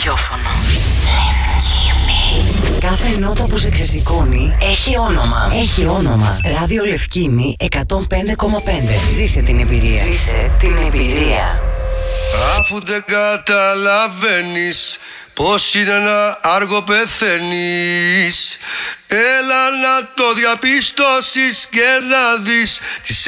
ραδιόφωνο. Λευκήμη. Κάθε νότα που σε ξεσηκώνει έχει όνομα. Έχει όνομα. Ράδιο Λευκήμη 105,5. Ζήσε την εμπειρία. Ζήσε την εμπειρία. Αφού δεν καταλαβαίνεις πως είναι να άργο πεθαίνεις, έλα να το διαπιστώσεις και να δεις τις